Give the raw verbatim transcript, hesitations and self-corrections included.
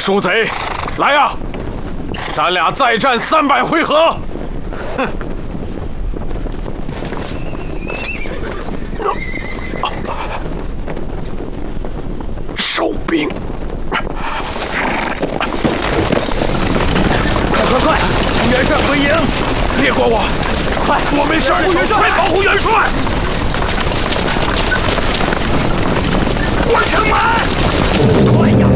鼠贼，来呀！咱俩再战三百回合！哼！收兵！快快快！元帅回营！别管我！快，我没事！快保护元帅！关城门！快呀！